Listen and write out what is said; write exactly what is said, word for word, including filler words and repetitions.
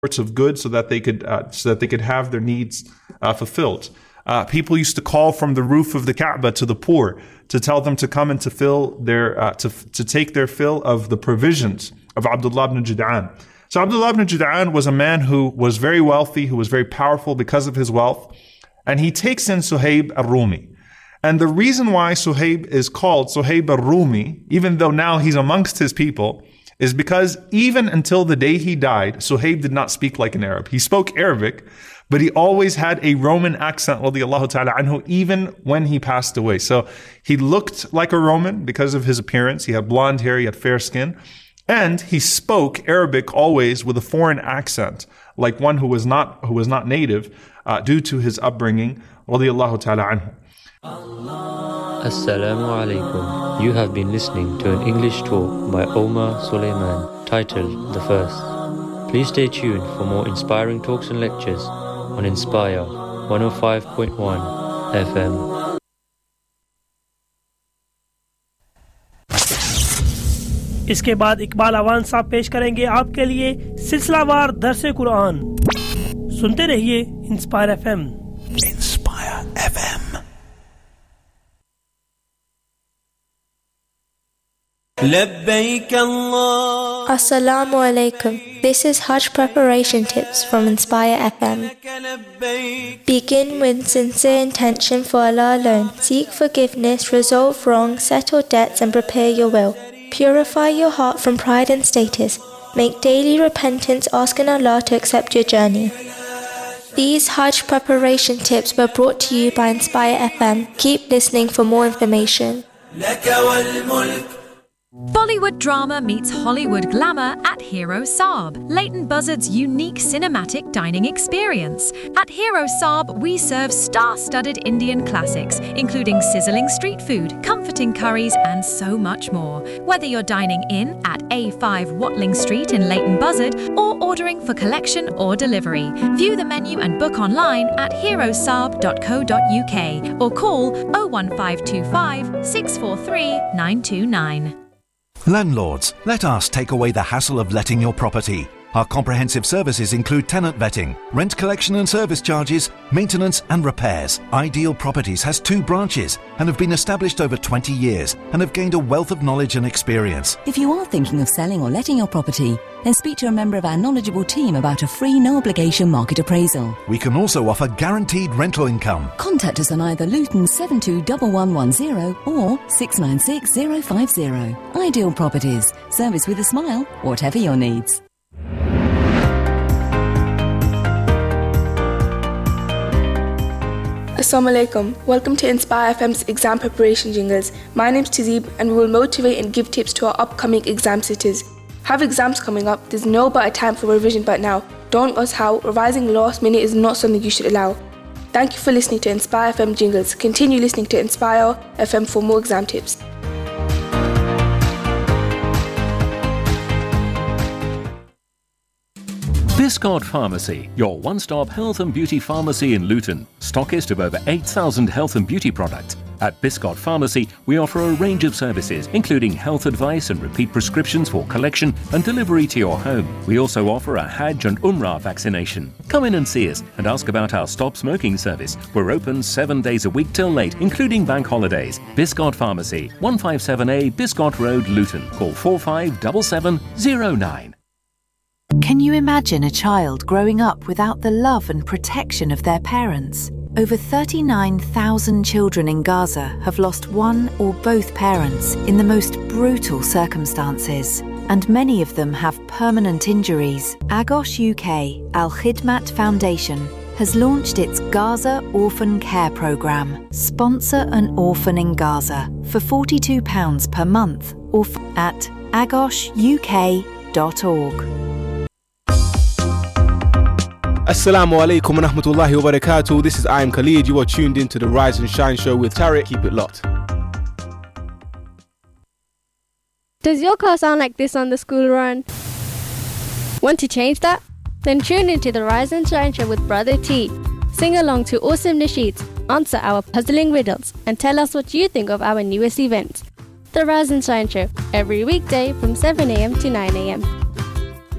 sorts of goods so that they could uh, so that they could have their needs uh, fulfilled. Uh, people used to call from the roof of the Kaaba to the poor to tell them to come and to fill their uh, to to take their fill of the provisions of Abdullah ibn Jud'an. So Abdullah ibn Jud'an was a man who was very wealthy, who was very powerful because of his wealth, and he takes in Suhaib al-Rumi. And the reason why Suhaib is called Suhaib al-Rumi, even though now he's amongst his people, is because even until the day he died, Suhaib did not speak like an Arab. He spoke Arabic, but he always had a Roman accent, radiyallahu ta'ala anhu, even when he passed away. So he looked like a Roman because of his appearance. He had blonde hair, he had fair skin. And he spoke Arabic always with a foreign accent, like one who was not who was not native, uh, due to his upbringing, radiyallahu ta'ala anhu. Assalamu alaikum. You have been listening to an English talk by Omar Suleiman titled The First. Please stay tuned for more inspiring talks and lectures on Inspire one oh five point one F M. इसके बाद इकबाल अवान साहब पेश करेंगे आपके लिए सिलसिलावार दर्से कुरान. सुनते रहिए inspire FM. Inspire FM. لبيك الله. Assalamu alaikum. This is Hajj preparation tips from Inspire F M. Begin with sincere intention for Allah alone. Seek forgiveness, resolve wrong, settle debts and prepare your will. Purify your heart from pride and status. Make daily repentance, asking Allah to accept your journey. These Hajj preparation tips were brought to you by Inspire F M. Keep listening for more information. Bollywood drama meets Hollywood glamour at Hero Saab, Leighton Buzzard's unique cinematic dining experience. At Hero Saab, we serve star-studded Indian classics, including sizzling street food, comforting curries, and so much more. Whether you're dining in at A five Watling Street in Leighton Buzzard or ordering for collection or delivery, view the menu and book online at hero saab dot co dot uk or call oh one five two five, six four three, nine two nine. Landlords, let us take away the hassle of letting your property. Our comprehensive services include tenant vetting, rent collection and service charges, maintenance and repairs. Ideal Properties has two branches and have been established over twenty years and have gained a wealth of knowledge and experience. If you are thinking of selling or letting your property, then speak to a member of our knowledgeable team about a free no-obligation market appraisal. We can also offer guaranteed rental income. Contact us on either Luton seven two one one one zero or six nine six zero five zero. Ideal Properties, service with a smile, whatever your needs. Assalamu alaikum. Welcome to Inspire F M's exam preparation jingles. My name's Tazib and we will motivate and give tips to our upcoming exam sitters. Have exams coming up, there's no better time for revision but now. Don't ask how, revising last minute is not something you should allow. Thank you for listening to Inspire F M jingles. Continue listening to Inspire F M for more exam tips. Biscard Pharmacy, your one-stop health and beauty pharmacy in Luton, stockist of over eight thousand health and beauty products. At Biscard Pharmacy, we offer a range of services, including health advice and repeat prescriptions for collection and delivery to your home. We also offer a Hajj and Umrah vaccination. Come in and see us and ask about our Stop Smoking service. We're open seven days a week till late, including bank holidays. Biscard Pharmacy, one fifty-seven A Biscard Road, Luton. Call four five seven seven zero nine. Can you imagine a child growing up without the love and protection of their parents? Over thirty-nine thousand children in Gaza have lost one or both parents in the most brutal circumstances, and many of them have permanent injuries. Agos U K Al Khidmat Foundation has launched its Gaza Orphan Care Programme. Sponsor an orphan in Gaza for forty-two pounds per month or f- at agos u k dot org. Assalamu alaikum wa rahmatullahi wa barakatuh. This is I am Khalid. You are tuned into the Rise and Shine show with Tariq. Keep it locked. Does your car sound like this on the school run? Want to change that? Then tune into the Rise and Shine show with Brother T. Sing along to awesome nasheeds, answer our puzzling riddles, and tell us what you think of our newest events. The Rise and Shine show, every weekday from seven a.m. to nine a.m.